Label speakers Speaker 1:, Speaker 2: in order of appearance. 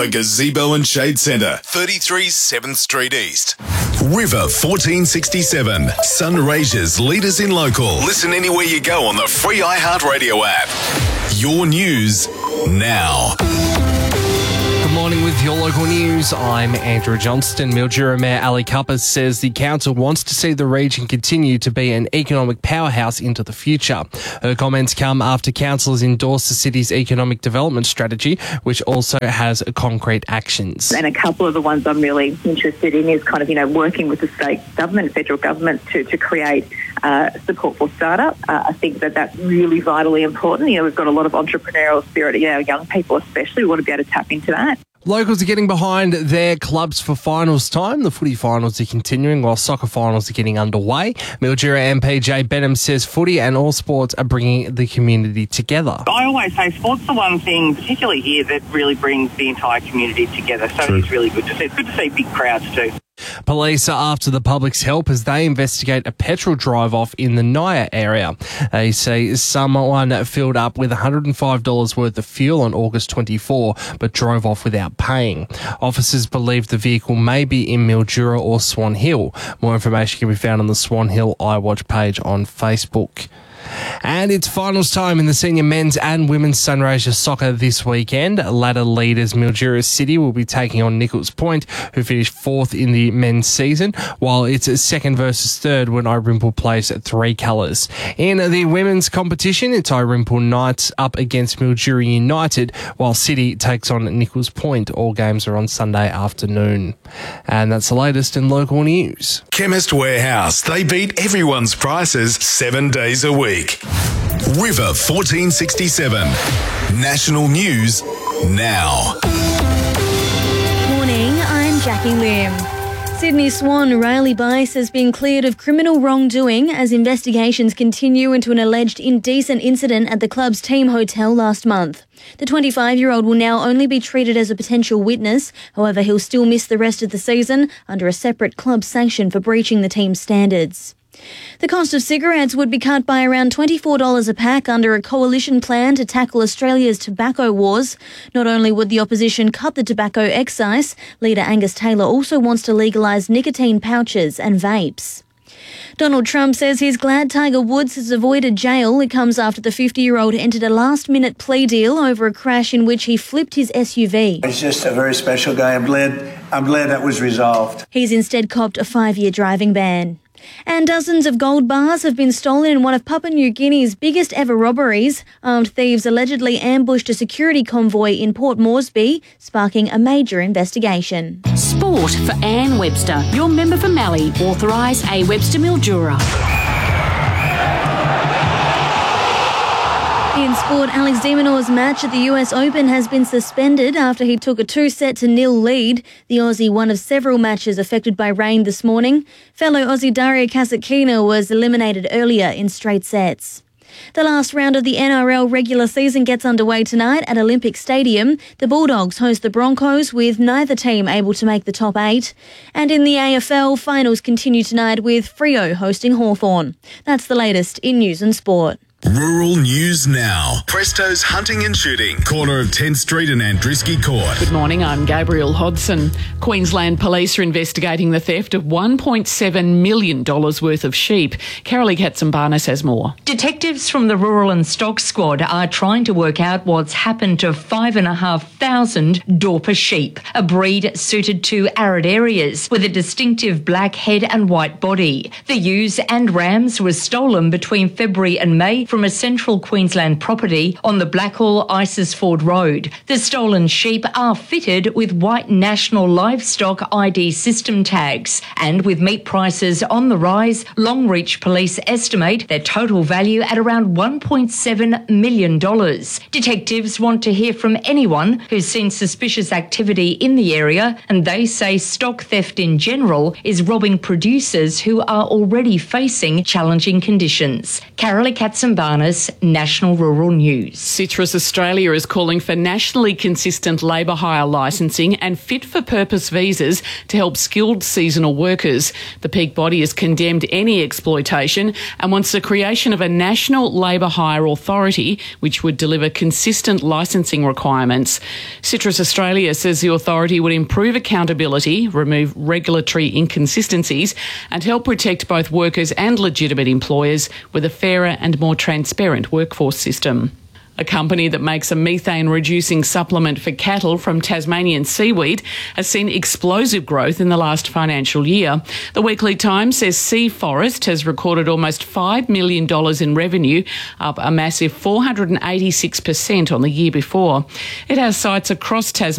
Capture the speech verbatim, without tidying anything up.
Speaker 1: for Gazebo and Shade Centre, thirty-three seventh Street East. River fourteen sixty-seven, Sunraysia's leaders in local. Listen anywhere you go on the free iHeartRadio app. Your news now.
Speaker 2: Good morning with your local news. I'm Andrew Johnston. Mildura Mayor Ali Cuppa says the council wants to see the region continue to be an economic powerhouse into the future. Her comments come after council has endorsed the city's economic development strategy, which also has concrete actions.
Speaker 3: And a couple of the ones I'm really interested in is kind of, you know, working with the state government, federal government to, to create uh, support for startup. Uh, I think that that's really vitally important. You know, we've got a lot of entrepreneurial spirit, you know, young people especially. We want to be able to tap into that.
Speaker 2: Locals are getting behind their clubs for finals time. The footy finals are continuing while soccer finals are getting underway. Mildura M P Jay Benham says footy and all sports are bringing the community together.
Speaker 4: I always say sport's the one thing, particularly here, that really brings the entire community together. So True. It's really good to see. It's good to see big crowds too.
Speaker 2: Police are after the public's help as they investigate a petrol drive-off in the Naya area. They say someone filled up with one hundred five dollars worth of fuel on August twenty-fourth but drove off without paying. Officers believe the vehicle may be in Mildura or Swan Hill. More information can be found on the Swan Hill iWatch page on Facebook. And it's finals time in the senior men's and women's Sunraysia soccer this weekend. Ladder leaders Mildura City will be taking on Nichols Point, who finished fourth in the men's season, while it's second versus third when Irimple plays three colours. In the women's competition, it's Irimple Knights up against Mildura United, while City takes on Nichols Point. All games are on Sunday afternoon. And that's the latest in local news.
Speaker 1: Chemist Warehouse. They beat everyone's prices seven days a week. River fourteen sixty-seven. National news now.
Speaker 5: Morning, I'm Jackie Lim. Sydney Swan Riley Bice has been cleared of criminal wrongdoing as investigations continue into an alleged indecent incident at the club's team hotel last month. The twenty-five-year-old will now only be treated as a potential witness. However, he'll still miss the rest of the season under a separate club sanction for breaching the team's standards. The cost of cigarettes would be cut by around twenty-four dollars a pack under a coalition plan to tackle Australia's tobacco wars. Not only would the opposition cut the tobacco excise, leader Angus Taylor also wants to legalise nicotine pouches and vapes. Donald Trump says he's glad Tiger Woods has avoided jail. It comes after the fifty-year-old entered a last-minute plea deal over a crash in which he flipped his S U V.
Speaker 6: He's just a very special guy. I'm glad, I'm glad that was resolved.
Speaker 5: He's instead copped a five-year driving ban. And dozens of gold bars have been stolen in one of Papua New Guinea's biggest ever robberies. Armed thieves allegedly ambushed a security convoy in Port Moresby, sparking a major investigation.
Speaker 7: Sport for Anne Webster, your member for Mallee. Authorise A. Webster Mildura.
Speaker 5: In sport, Alex de Minaur's match at the U S Open has been suspended after he took a two-set to nil lead. The Aussie, one of several matches affected by rain this morning. Fellow Aussie Daria Kasatkina was eliminated earlier in straight sets. The last round of the N R L regular season gets underway tonight at Olympic Stadium. The Bulldogs host the Broncos, with neither team able to make the top eight. And in the A F L, finals continue tonight with Freo hosting Hawthorn. That's the latest in news and sport.
Speaker 1: Rural News Now. Presto's Hunting and Shooting, corner of tenth Street and Andrisky Court.
Speaker 8: Good morning, I'm Gabrielle Hodson. Queensland Police are investigating the theft of one point seven million dollars worth of sheep. Carolee Katzenbarnes has more.
Speaker 9: Detectives from the Rural and Stock Squad are trying to work out what's happened to five and a half thousand Dorper sheep, a breed suited to arid areas with a distinctive black head and white body. The ewes and rams were stolen between February and May from a central Queensland property on the Blackhall Isisford Road. The stolen sheep are fitted with white National Livestock I D system tags, and with meat prices on the rise, Longreach Police estimate their total value at around one point seven million dollars. Detectives want to hear from anyone who's seen suspicious activity in the area, and they say stock theft in general is robbing producers who are already facing challenging conditions. Carolee Katzenbarnes, Barnes, National Rural News.
Speaker 8: Citrus Australia is calling for nationally consistent labour hire licensing and fit-for-purpose visas to help skilled seasonal workers. The peak body has condemned any exploitation and wants the creation of a national labour hire authority which would deliver consistent licensing requirements. Citrus Australia says the authority would improve accountability, remove regulatory inconsistencies and help protect both workers and legitimate employers with a fairer and more transparent workforce system. A company that makes a methane-reducing supplement for cattle from Tasmanian seaweed has seen explosive growth in the last financial year. The Weekly Times says Sea Forest has recorded almost five million dollars in revenue, up a massive four hundred eighty-six percent on the year before. It has sites across Tasmania